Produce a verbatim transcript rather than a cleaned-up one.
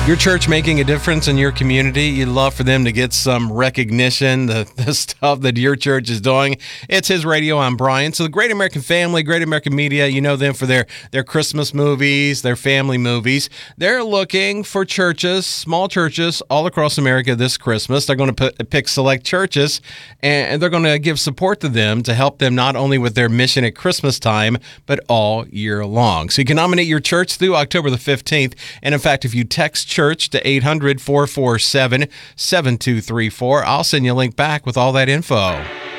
Your church making a difference in your community. You'd love for them to get some recognition, the, the stuff that your church is doing. It's His Radio. I'm Brian. So the Great American Family, Great American Media, you know them for their, their Christmas movies, their family movies. They're looking for churches, small churches all across America this Christmas. They're going to put, pick select churches, and they're going to give support to them to help them not only with their mission at Christmas time, but all year long. So you can nominate your church through October the fifteenth. And in fact, if you text church to eight hundred, four four seven, seven two three four, I'll send you a link back with all that info.